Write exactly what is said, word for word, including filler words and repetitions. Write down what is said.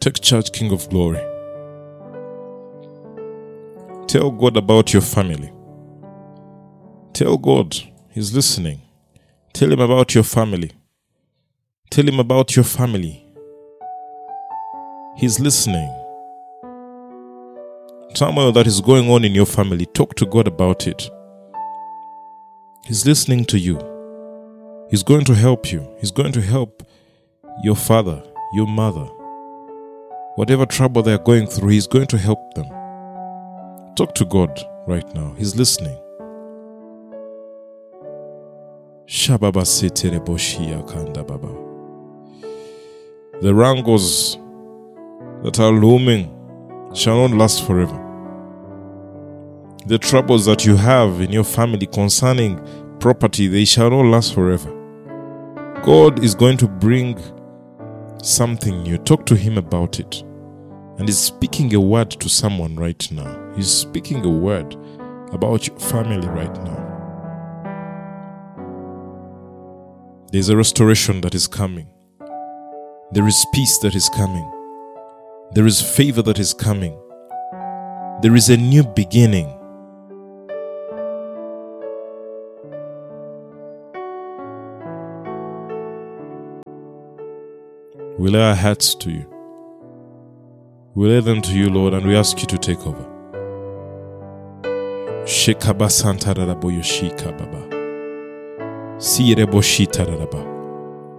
Take charge, King of Glory. Tell God about your family. Tell God He's listening. Tell Him about your family. Tell Him about your family. He's listening. Turmoil that is going on in your family, talk to God about it. He's listening to you. He's going to help you. He's going to help your father, your mother. Whatever trouble they're going through, He's going to help them. Talk to God right now. He's listening. Shababa setere boshia kanda baba. The wrangles that are looming shall not last forever. The troubles that you have in your family concerning property, they shall not last forever. God is going to bring something new. Talk to Him about it. And He's speaking a word to someone right now. He's speaking a word about your family right now. There's a restoration that is coming. There is peace that is coming. There is favor that is coming. There is a new beginning. We lay our hearts to you. We lay them to you, Lord, and we ask you to take over. Shekaba Santa Rabo Yoshika Baba. Sirebo Shita Raba.